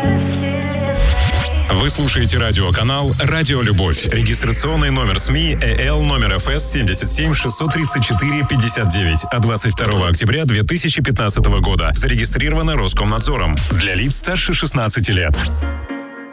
Вы слушаете радиоканал «Радио Любовь». Регистрационный номер СМИ ЭЛ номер ФС 77 634 59 от 22 октября 2015 года. Зарегистрировано Роскомнадзором. Для лиц старше 16 лет.